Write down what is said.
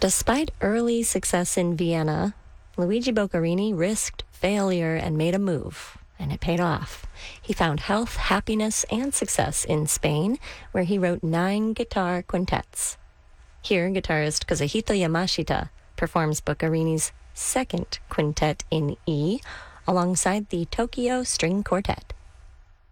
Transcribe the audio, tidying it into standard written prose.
Despite early success in Vienna, Luigi Boccherini risked failure and made a move, and it paid off. He found health, happiness, and success in Spain, where he wrote 9 guitar quintets. Here, guitarist Kazuhito Yamashita performs Boccherini's second quintet in E, alongside the Tokyo String Quartet.